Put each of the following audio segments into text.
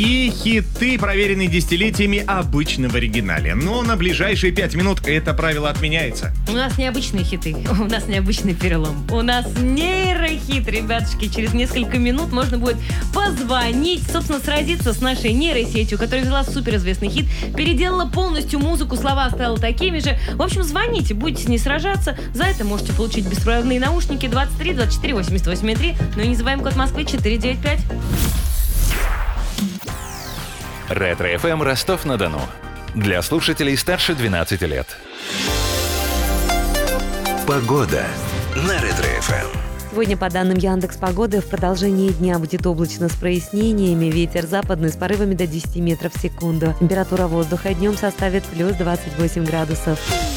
И хиты, проверенные десятилетиями, обычно в оригинале. Но на ближайшие 5 минут это правило отменяется. У нас необычные хиты, у нас необычный перелом. У нас нейрохит, ребятушки. Через несколько минут можно будет позвонить, собственно, сразиться с нашей нейросетью, которая взяла суперизвестный хит, переделала полностью музыку, слова оставила такими же. В общем, звоните, будете с ней сражаться. За это можете получить беспроводные наушники 23 24 88 3. Ну и не забываем код Москвы 495. Ретро-ФМ Ростов-на-Дону. Для слушателей старше 12 лет. Погода на Ретро-ФМ. Сегодня, по данным Яндекс.Погоды, в продолжении дня будет облачно с прояснениями. Ветер западный с порывами до 10 метров в секунду. Температура воздуха днем составит плюс 28 градусов.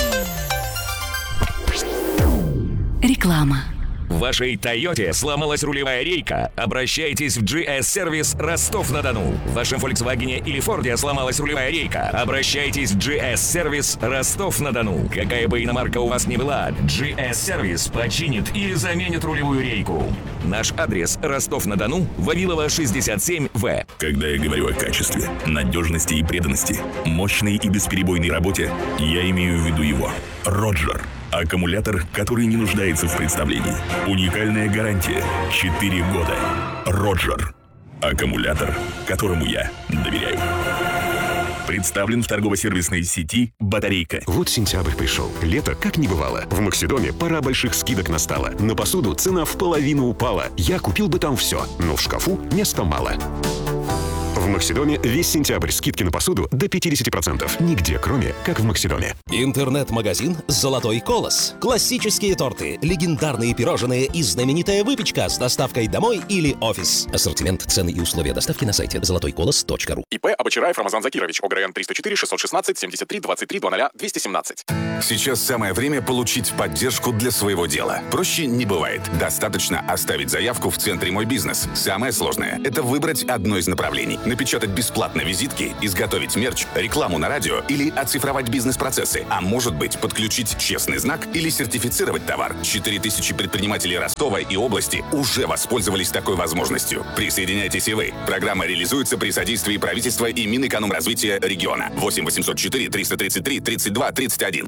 Реклама. В вашей «Тойоте» сломалась рулевая рейка? Обращайтесь в GS-сервис Ростов-на-Дону. В вашем «Фольксвагене» или «Форде» сломалась рулевая рейка? Обращайтесь в GS-сервис Ростов-на-Дону. Какая бы иномарка у вас ни была, GS-сервис починит или заменит рулевую рейку. Наш адрес: Ростов-на-Дону, Вавилова, 67В. Когда я говорю о качестве, надежности и преданности, мощной и бесперебойной работе, я имею в виду его. Роджер. Аккумулятор, который не нуждается в представлении. Уникальная гарантия. 4 года. Роджер. Аккумулятор, которому я доверяю. Представлен в торгово-сервисной сети «Батарейка». Вот сентябрь пришел. Лето как не бывало. В Максидоме пора больших скидок настала. На посуду цена в половину упала. Я купил бы там все, но в шкафу места мало. В Максидоме весь сентябрь скидки на посуду до 50%. Нигде, кроме как в Максидоме. Интернет-магазин «Золотой колос». Классические торты, легендарные пирожные и знаменитая выпечка с доставкой домой или офис. Ассортимент, цены и условия доставки на сайте золотойколос.ру. ИП Абочараев Рамазан Закирович. ОГРН 304 616 73 23 00 217. Сейчас самое время получить поддержку для своего дела. Проще не бывает. Достаточно оставить заявку в центре «Мой бизнес». Самое сложное – это выбрать одно из направлений. Напечатать бесплатно визитки, изготовить мерч, рекламу на радио или оцифровать бизнес-процессы. А может быть, подключить честный знак или сертифицировать товар. 4000 предпринимателей Ростова и области уже воспользовались такой возможностью. Присоединяйтесь и вы. Программа реализуется при содействии правительства и Минэкономразвития региона. 8 804 333 32 31.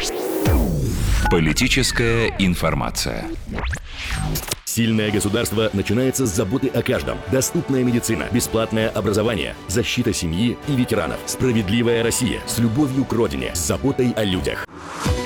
Политическая информация. Сильное государство начинается с заботы о каждом. Доступная медицина, бесплатное образование, защита семьи и ветеранов. Справедливая Россия с любовью к родине, с заботой о людях.